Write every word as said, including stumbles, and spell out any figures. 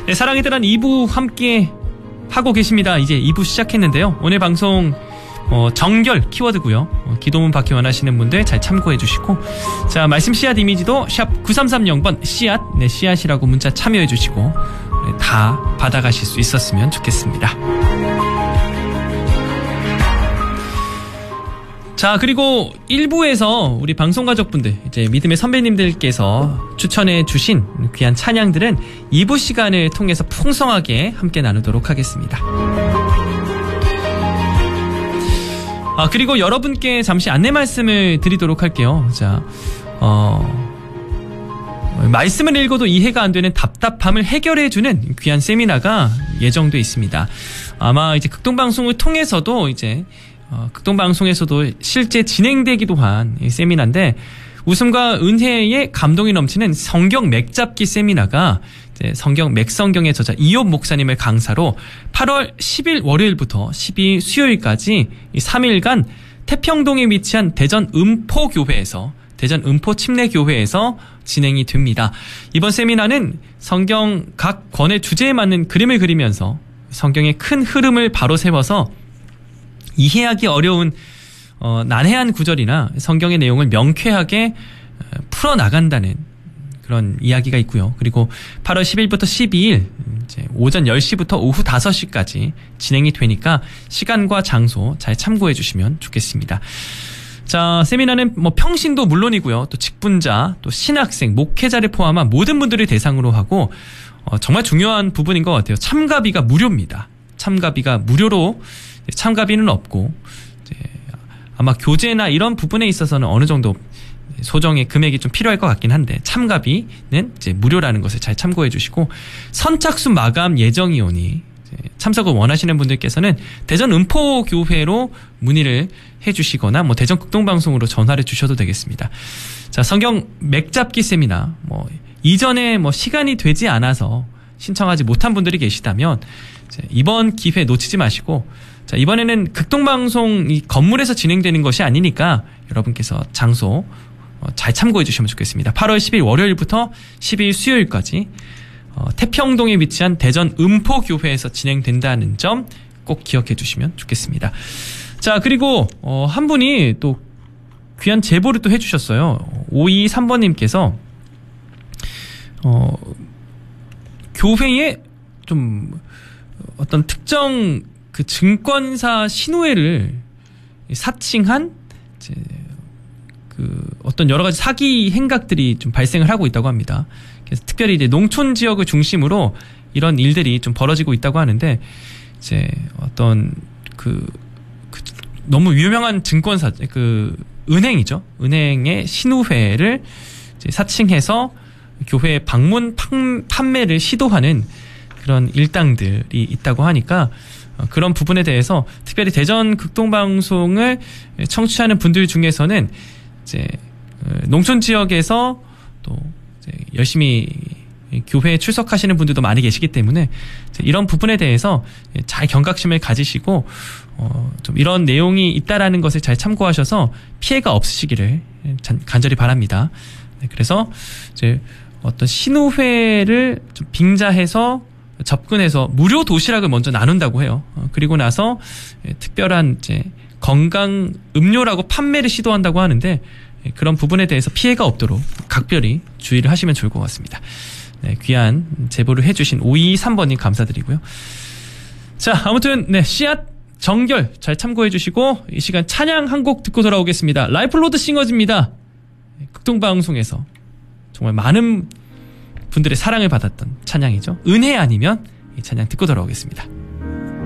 네, 사랑이들한 이 부 함께 하고 계십니다. 이제 이 부 시작했는데요. 오늘 방송 어, 정결 키워드고요. 어, 기도문 받기 원하시는 분들 잘 참고해 주시고, 자, 말씀 씨앗 이미지도 샵 구삼삼공 번 씨앗, 네, 씨앗이라고 문자 참여해 주시고, 네, 다 받아가실 수 있었으면 좋겠습니다. 자, 그리고 일 부에서 우리 방송가족분들, 이제 믿음의 선배님들께서 추천해 주신 귀한 찬양들은 이 부 시간을 통해서 풍성하게 함께 나누도록 하겠습니다. 아, 그리고 여러분께 잠시 안내 말씀을 드리도록 할게요. 자, 어, 말씀을 읽어도 이해가 안 되는 답답함을 해결해주는 귀한 세미나가 예정돼 있습니다. 아마 이제 극동방송을 통해서도 이제, 어, 극동방송에서도 실제 진행되기도 한 이 세미나인데, 웃음과 은혜의 감동이 넘치는 성경 맥잡기 세미나가 이제 성경 맥성경의 저자 이욥 목사님을 강사로 팔월 십일 월요일부터 십이일 수요일까지 이 삼 일간 태평동에 위치한 대전 음포교회에서 대전 음포침례교회에서 진행이 됩니다. 이번 세미나는 성경 각 권의 주제에 맞는 그림을 그리면서 성경의 큰 흐름을 바로 세워서 이해하기 어려운 어, 난해한 구절이나 성경의 내용을 명쾌하게 풀어나간다는 그런 이야기가 있고요. 그리고 팔월 십일부터 십이일 이제 오전 열 시부터 오후 다섯 시까지 진행이 되니까 시간과 장소 잘 참고해 주시면 좋겠습니다. 자, 세미나는 뭐 평신도 물론이고요. 또 직분자, 또 신학생, 목회자를 포함한 모든 분들을 대상으로 하고, 어, 정말 중요한 부분인 것 같아요. 참가비가 무료입니다. 참가비가 무료로, 참가비는 없고, 이제 아마 교재나 이런 부분에 있어서는 어느 정도 소정의 금액이 좀 필요할 것 같긴 한데, 참가비는 이제 무료라는 것을 잘 참고해 주시고, 선착순 마감 예정이오니 참석을 원하시는 분들께서는 대전 음포교회로 문의를 해 주시거나 뭐 대전 극동방송으로 전화를 주셔도 되겠습니다. 자, 성경 맥잡기 세미나, 뭐 이전에 뭐 시간이 되지 않아서 신청하지 못한 분들이 계시다면 이번 기회 놓치지 마시고, 자, 이번에는 극동방송 이 건물에서 진행되는 것이 아니니까 여러분께서 장소 잘 참고해 주시면 좋겠습니다. 팔월 십일 월요일부터 십이일 수요일까지 어, 태평동에 위치한 대전 음포교회에서 진행된다는 점 꼭 기억해 주시면 좋겠습니다. 자, 그리고 어, 한 분이 또 귀한 제보를 또 해주셨어요. 오이삼 번님께서 어, 교회에 좀 어떤 특정 그 증권사 신우회를 사칭한 이제 그 어떤 여러 가지 사기 행각들이 좀 발생을 하고 있다고 합니다. 그래서 특별히 이제 농촌 지역을 중심으로 이런 일들이 좀 벌어지고 있다고 하는데, 이제 어떤 그, 그 너무 유명한 증권사, 그 은행이죠. 은행의 신우회를 이제 사칭해서 교회 방문 판매를 시도하는 그런 일당들이 있다고 하니까, 그런 부분에 대해서 특별히 대전 극동방송을 청취하는 분들 중에서는 이제 농촌 지역에서 또 열심히 교회에 출석하시는 분들도 많이 계시기 때문에 이런 부분에 대해서 잘 경각심을 가지시고 어, 좀 이런 내용이 있다라는 것을 잘 참고하셔서 피해가 없으시기를 간절히 바랍니다. 네, 그래서 이제 어떤 신우회를 좀 빙자해서 접근해서 무료 도시락을 먼저 나눈다고 해요. 어, 그리고 나서 특별한 이제 건강 음료라고 판매를 시도한다고 하는데, 그런 부분에 대해서 피해가 없도록 각별히 주의를 하시면 좋을 것 같습니다. 네, 귀한 제보를 해주신 오이삼 번님 감사드리고요. 자, 아무튼 네, 씨앗 정결 잘 참고해 주시고, 이 시간 찬양 한 곡 듣고 돌아오겠습니다. 라이플로드 싱어즈입니다. 극동방송에서 정말 많은 분들의 사랑을 받았던 찬양이죠. 은혜 아니면 이 찬양 듣고 돌아오겠습니다.